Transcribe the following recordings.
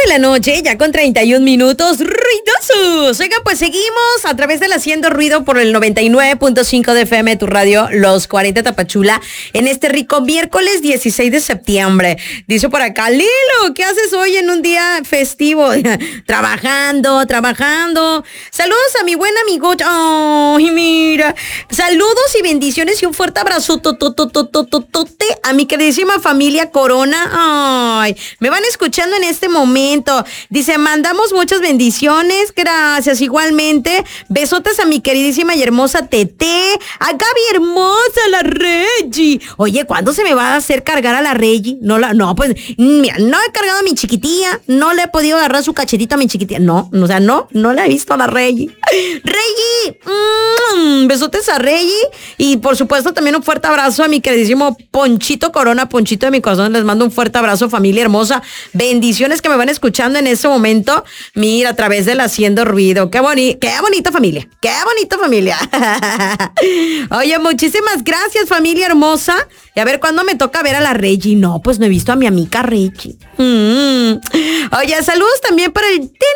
de la noche, ya con 31 minutos, ruidosos. Oiga, pues seguimos a través del Haciendo Ruido por el 99.5 de FM, tu radio, Los 40 Tapachula, en este rico miércoles 16 de septiembre. Dice por acá, Lilo, ¿qué haces hoy en un día festivo? Trabajando. Saludos a mi buen amigo. Ay, mira. Saludos y bendiciones y un fuerte abrazo a mi queridísima familia Corona. Ay, me van escuchando en este momento. Dice, mandamos muchas bendiciones. Gracias, igualmente. Besotes a mi queridísima y hermosa Tete. A Gaby hermosa, la Regi. Oye, ¿cuándo se me va a hacer cargar a la Regi? Pues, mira, no he cargado a mi chiquitilla. No le he podido agarrar su cachetito a mi chiquitilla. No la he visto a la Regi. Regi, besotes a Regi. Y por supuesto también un fuerte abrazo a mi queridísimo Ponchito Corona, Ponchito de mi corazón. Les mando un fuerte abrazo, familia hermosa. Bendiciones que me van escuchando en este momento. Mira, a través del Haciendo Ruido. Qué bonita familia. Qué bonita familia. Oye, muchísimas gracias, familia hermosa. Y a ver, ¿cuándo me toca ver a la Regi? No, pues no he visto a mi amiga Regi. Oye, saludos también para el dinosaurio.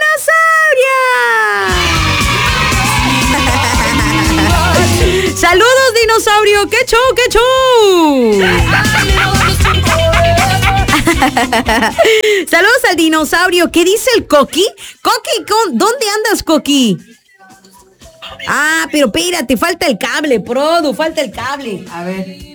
Saludos, dinosaurio. ¡Qué show! Saludos al dinosaurio. ¿Qué dice el Coqui? Coqui, ¿dónde andas, Coqui? Ah, pero espérate, falta el cable, falta el cable. A ver.